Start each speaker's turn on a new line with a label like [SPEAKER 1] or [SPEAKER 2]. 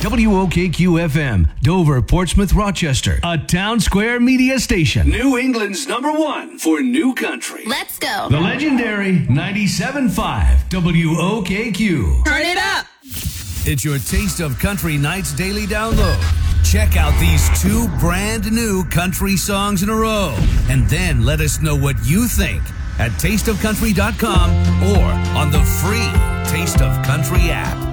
[SPEAKER 1] WOKQ-FM, Dover, Portsmouth, Rochester. A Town Square media station. New England's #1 for new country.
[SPEAKER 2] Let's go.
[SPEAKER 1] The legendary 97.5 WOKQ.
[SPEAKER 2] Turn it up.
[SPEAKER 1] It's your Taste of Country Nights daily download. Check out these 2 brand new country songs in a row, and then let us know what you think at tasteofcountry.com or on the free Taste of Country app.